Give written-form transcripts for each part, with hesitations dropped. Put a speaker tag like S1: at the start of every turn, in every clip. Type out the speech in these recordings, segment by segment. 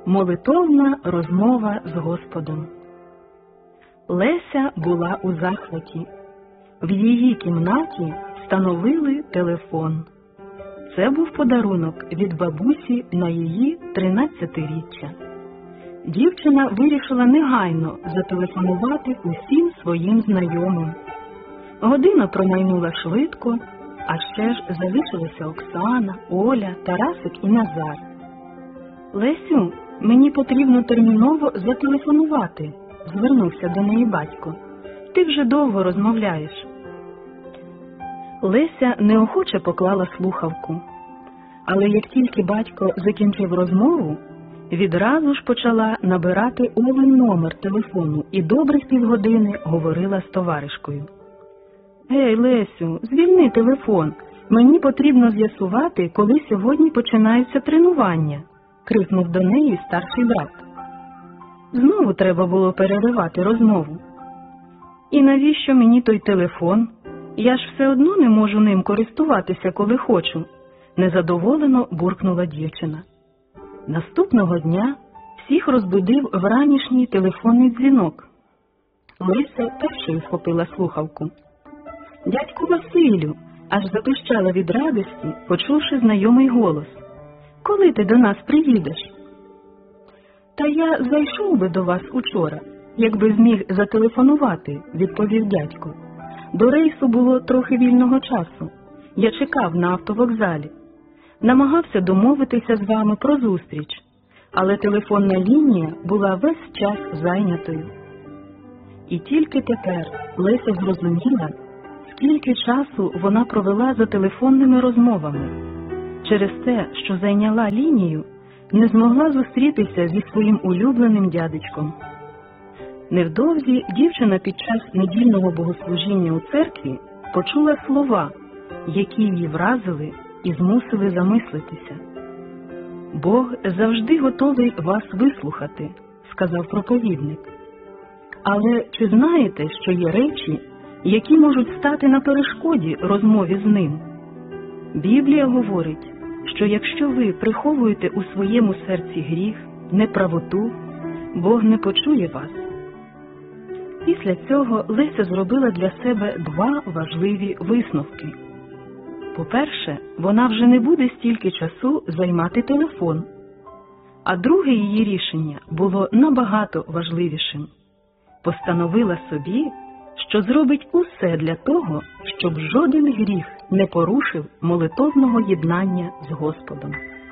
S1: Молитовна розмова з Господом. Леся була у захваті. В її кімнаті встановили телефон. Це був подарунок від бабусі на її 13-річчя. Дівчина вирішила негайно зателефонувати усім своїм знайомим. Година промайнула швидко, а ще ж залишилися Оксана, Оля, Тарасик і Назар. «Лесю, мені потрібно терміново зателефонувати», – звернувся до неї батько. «Ти вже довго розмовляєш». Леся неохоче поклала слухавку. Але як тільки батько закінчив розмову, відразу ж почала набирати Олин номер телефону і добрих півгодини говорила з товаришкою. «Гей, Лесю, звільни телефон, мені потрібно з'ясувати, коли сьогодні починаються тренування», – крикнув до неї старший брат. Знову треба було переривати розмову. «І навіщо мені той телефон? Я ж все одно не можу ним користуватися, коли хочу», – незадоволено буркнула дівчина. Наступного дня всіх розбудив вранішній телефонний дзвінок. Леся першою схопила слухавку. «Дядьку Василю», – аж запищала від радості, почувши знайомий голос. «Коли ти до нас приїдеш?» «Та я зайшов би до вас учора, якби зміг зателефонувати», – відповів дядько. «До рейсу було трохи вільного часу. Я чекав на автовокзалі. Намагався домовитися з вами про зустріч, але телефонна лінія була весь час зайнятою». І тільки тепер Леся зрозуміла, скільки часу вона провела за телефонними розмовами. Через те, що зайняла лінію, не змогла зустрітися зі своїм улюбленим дядечком. Невдовзі дівчина під час недільного богослужіння у церкві почула слова, які її вразили і змусили замислитися. «Бог завжди готовий вас вислухати», – сказав проповідник. «Але чи знаєте, що є речі, які можуть стати на перешкоді розмові з ним? Біблія говорить, що якщо ви приховуєте у своєму серці гріх, неправоту, Бог не почує вас». Після цього Леся зробила для себе два важливі висновки. По-перше, вона вже не буде стільки часу займати телефон. А друге її рішення було набагато важливішим. Постановила собі, що зробить усе для того, щоб жоден гріх не порушив молитовного єднання з Господом.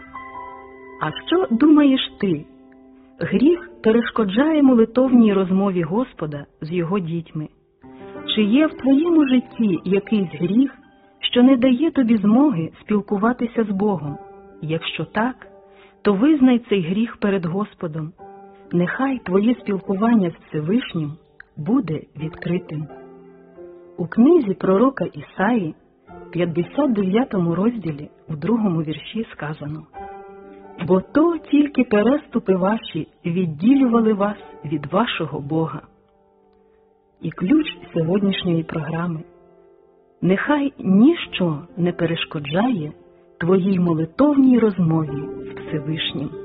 S1: А що думаєш ти? Гріх перешкоджає молитовній розмові Господа з його дітьми. Чи є в твоєму житті якийсь гріх, що не дає тобі змоги спілкуватися з Богом? Якщо так, то визнай цей гріх перед Господом. Нехай твоє спілкування з Всевишнім буде відкритим. У книзі пророка Ісаї, 59 розділі, у 2 вірші сказано: «Бо то тільки переступи ваші відділювали вас від вашого Бога». І ключ сьогоднішньої програми: нехай ніщо не перешкоджає твоїй молитовній розмові з Всевишнім.